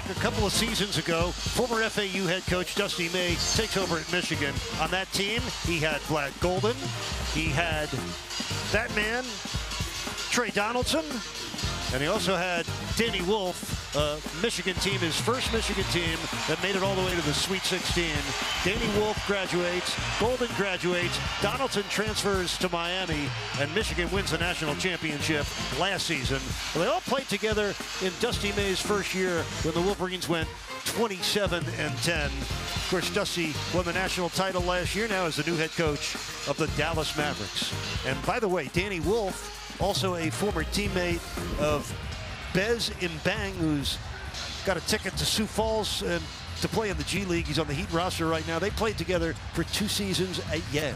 A couple of seasons ago, former FAU head coach Dusty May takes over at Michigan. On that team, he had Vlad Golden, he had that man, Trey Donaldson, and he also had Danny Wolf, Michigan team, his first Michigan team that made it all the way to the Sweet 16. Danny Wolf graduates, Golden graduates, Donaldson transfers to Miami, and Michigan wins the national championship last season. Well, they all played together in Dusty May's first year when the Wolverines went 27-10. Of course, Dusty won the national title last year, now as the new head coach of the Dallas Mavericks. And by the way, Danny Wolf, also a former teammate of Bez Mbang, who's got a ticket to Sioux Falls and to play in the G League. He's on the Heat roster right now. They played together for 2 seasons at Yale.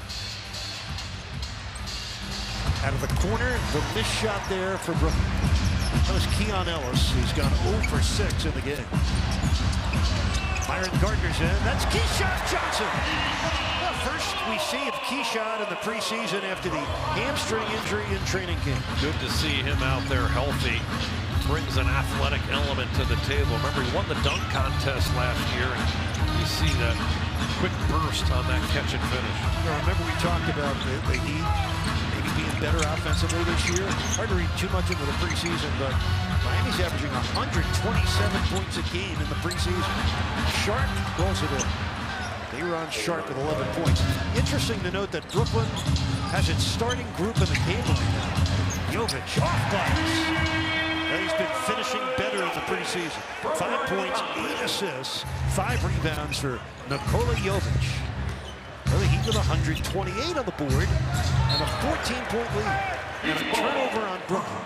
Out of the corner, the missed shot there for Brooklyn. That was Keon Ellis, who's gone 0 for 6 in the game. Myron Gardner's in. That's Keyshawn Johnson. The first we see of Keyshawn in the preseason after the hamstring injury in training camp. Good to see him out there healthy. Brings an athletic element to the table. Remember, he won the dunk contest last year, and you see that quick burst on that catch and finish. Remember, we talked about the Heat maybe being better offensively this year. Hard to read too much into the preseason, but Miami's averaging 127 points a game in the preseason. Sharp rolls it in. They were on Sharp with 11 points. Interesting to note that Brooklyn has its starting group in the game right now. Jovic off glass. Now he's been finishing better in the preseason. 5 points, 8 assists, 5 rebounds for Nikola Jovic. Well, the Heat with 128 on the board and a 14-point lead and a turnover on Brooklyn.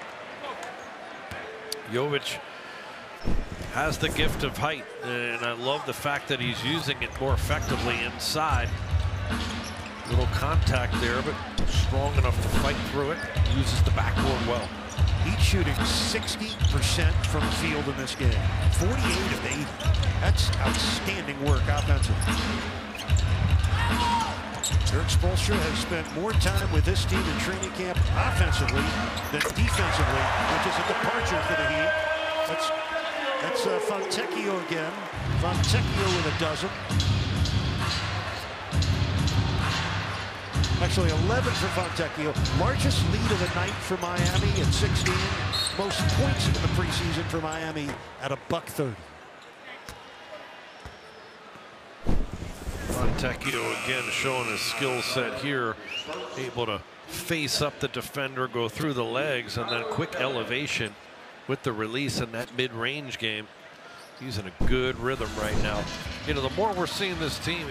Jovic has the gift of height, and I love the fact that he's using it more effectively inside. Little contact there, but strong enough to fight through it. Uses the backboard well. He's shooting 60% from the field in this game. 48 of 80. That's outstanding work offensively. Erik Spoelstra has spent more time with this team in training camp offensively than defensively, which is a departure for the Heat. That's Fontecchio again. Fontecchio with a dozen. Actually 11 for Fontecchio. Largest lead of the night for Miami at 16. Most points in the preseason for Miami at $130. Fontecchio again showing his skill set here. Able to face up the defender, go through the legs, and then quick elevation with the release in that mid-range game. He's in a good rhythm right now. You know, the more we're seeing this team,